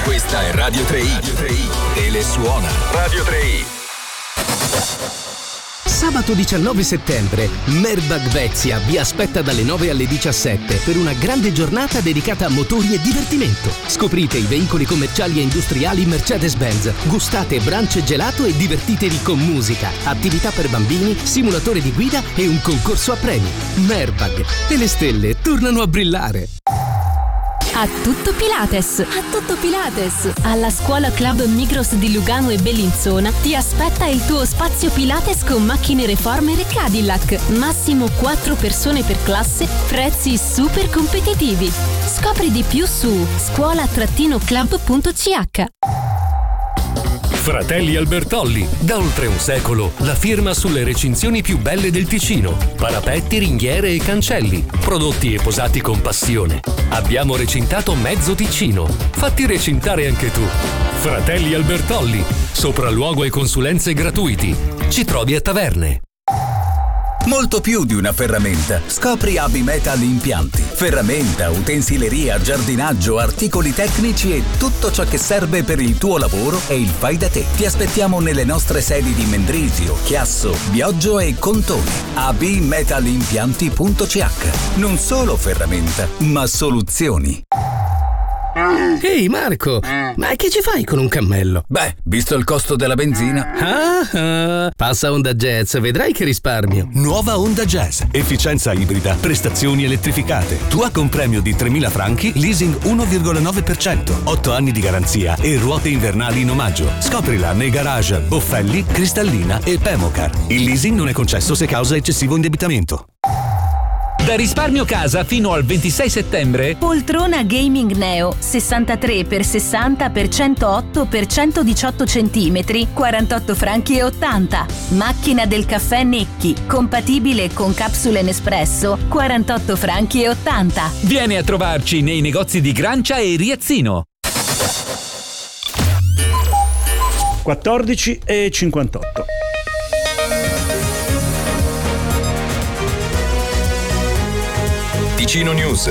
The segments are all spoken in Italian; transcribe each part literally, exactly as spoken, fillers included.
Questa è Radio tre i. Radio tre i. Telesuona. Radio tre i. Sabato diciannove settembre, Merbag Vezia vi aspetta dalle nove alle diciassette per una grande giornata dedicata a motori e divertimento. Scoprite i veicoli commerciali e industriali Mercedes-Benz, gustate brunch e gelato e divertitevi con musica, attività per bambini, simulatore di guida e un concorso a premi. Merbag, e le stelle tornano a brillare. A tutto Pilates! A tutto Pilates! Alla Scuola Club Migros di Lugano e Bellinzona ti aspetta il tuo spazio Pilates con macchine Reformer e Cadillac. Massimo quattro persone per classe, prezzi super competitivi. Scopri di più su scuola club punto c h. Fratelli Albertolli, da oltre un secolo, la firma sulle recinzioni più belle del Ticino. Parapetti, ringhiere e cancelli, prodotti e posati con passione. Abbiamo recintato mezzo Ticino. Fatti recintare anche tu. Fratelli Albertolli, sopralluogo e consulenze gratuiti. Ci trovi a Taverne. Molto più di una ferramenta. Scopri Abimetal Impianti. Ferramenta, utensileria, giardinaggio, articoli tecnici e tutto ciò che serve per il tuo lavoro e il fai da te. Ti aspettiamo nelle nostre sedi di Mendrisio, Chiasso, Bioggio e Contone. abmetalimpianti punto c h. Non solo ferramenta, ma soluzioni. Ehi Marco, ma che ci fai con un cammello? Beh, visto il costo della benzina. Ah, ah, passa Honda Jazz, vedrai che risparmio. Nuova Honda Jazz, efficienza ibrida, prestazioni elettrificate. Tua con premio di tremila franchi, leasing uno virgola nove per cento, otto anni di garanzia e ruote invernali in omaggio. Scoprila nei garage Boffelli, Cristallina e Pemocar. Il leasing non è concesso se causa eccessivo indebitamento. Da Risparmio Casa fino al ventisei settembre. Poltrona Gaming Neo sessantatré per sessanta per centootto per centodiciotto centimetri, quarantotto franchi e ottanta. Macchina del caffè Necchi, compatibile con capsule Nespresso, quarantotto franchi e ottanta. Vieni a trovarci nei negozi di Grancia e Riazzino. quattordici e cinquantotto. Ticino News.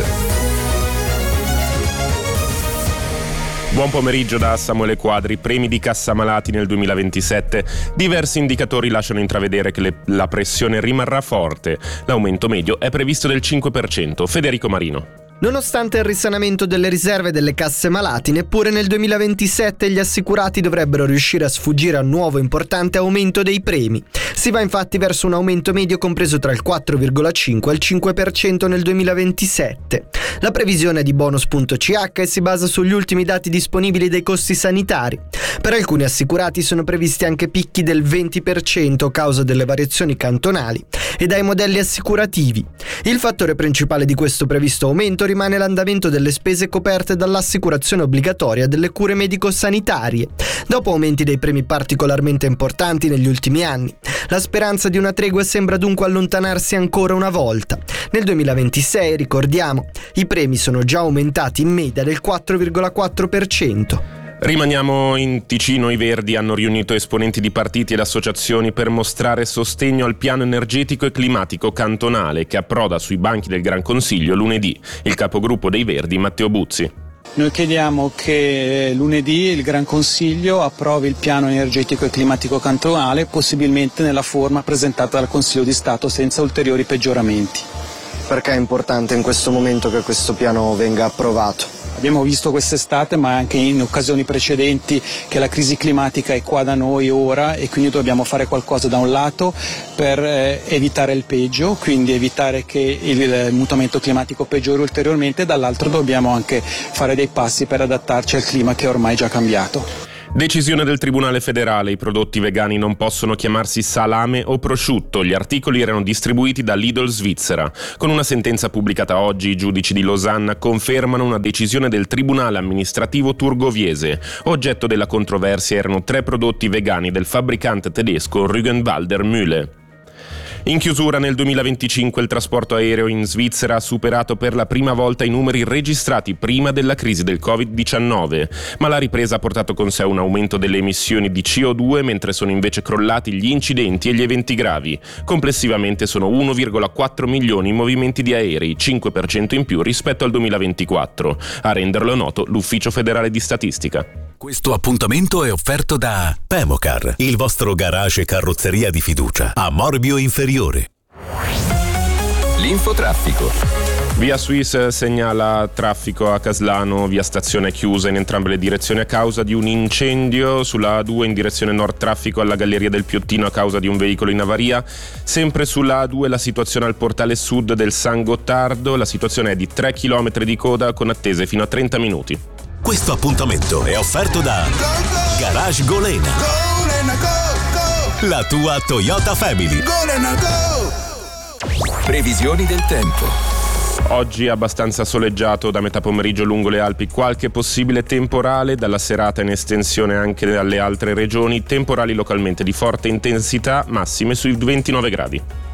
Buon pomeriggio da Samuele Quadri. Premi di cassa malati nel duemilaventisette. Diversi indicatori lasciano intravedere che le, la pressione rimarrà forte. L'aumento medio è previsto del cinque per cento. Federico Marino. Nonostante il risanamento delle riserve delle casse malati, neppure nel duemilaventisette gli assicurati dovrebbero riuscire a sfuggire a un nuovo importante aumento dei premi. Si va infatti verso un aumento medio compreso tra il quattro virgola cinque e il cinque per cento nel duemilaventisette. La previsione è di bonus punto c h e si basa sugli ultimi dati disponibili dei costi sanitari. Per alcuni assicurati sono previsti anche picchi del venti per cento a causa delle variazioni cantonali e dai modelli assicurativi. Il fattore principale di questo previsto aumento rimane l'andamento delle spese coperte dall'assicurazione obbligatoria delle cure medico-sanitarie, dopo aumenti dei premi particolarmente importanti negli ultimi anni. La speranza di una tregua sembra dunque allontanarsi ancora una volta. Nel duemilaventisei, ricordiamo, i premi sono già aumentati in media del quattro virgola quattro per cento. Rimaniamo in Ticino. I Verdi hanno riunito esponenti di partiti ed associazioni per mostrare sostegno al piano energetico e climatico cantonale che approda sui banchi del Gran Consiglio lunedì. Il capogruppo dei Verdi, Matteo Buzzi. Noi chiediamo che lunedì il Gran Consiglio approvi il piano energetico e climatico cantonale, possibilmente nella forma presentata dal Consiglio di Stato senza ulteriori peggioramenti. Perché è importante in questo momento che questo piano venga approvato? Abbiamo visto quest'estate, ma anche in occasioni precedenti, che la crisi climatica è qua da noi ora e quindi dobbiamo fare qualcosa da un lato per eh, evitare il peggio, quindi evitare che il mutamento climatico peggiori ulteriormente, e dall'altro dobbiamo anche fare dei passi per adattarci al clima che è ormai già cambiato. Decisione del Tribunale federale. I prodotti vegani non possono chiamarsi salame o prosciutto. Gli articoli erano distribuiti da Lidl Svizzera. Con una sentenza pubblicata oggi, i giudici di Losanna confermano una decisione del Tribunale amministrativo turgoviese. Oggetto della controversia erano tre prodotti vegani del fabbricante tedesco Rügenwalder Mühle. In chiusura nel duemilaventicinque il trasporto aereo in Svizzera ha superato per la prima volta i numeri registrati prima della crisi del covid diciannove, ma la ripresa ha portato con sé un aumento delle emissioni di C O due, mentre sono invece crollati gli incidenti e gli eventi gravi. Complessivamente sono uno virgola quattro milioni i movimenti di aerei, cinque per cento in più rispetto al duemilaventiquattro, a renderlo noto l'Ufficio Federale di Statistica. Questo appuntamento è offerto da Pemocar, il vostro garage e carrozzeria di fiducia, a Morbio Inferiore. L'infotraffico. Via Suisse segnala traffico a Caslano, via Stazione chiusa in entrambe le direzioni a causa di un incendio. Sulla A due in direzione nord traffico alla Galleria del Piottino a causa di un veicolo in avaria. Sempre sulla A due la situazione al portale sud del San Gottardo, la situazione è di tre chilometri di coda con attese fino a trenta minuti. Questo appuntamento è offerto da Garage Golena, la tua Toyota Family. Previsioni del tempo. Oggi abbastanza soleggiato da metà pomeriggio lungo le Alpi, qualche possibile temporale, dalla serata in estensione anche alle altre regioni, temporali localmente di forte intensità, massime sui ventinove gradi.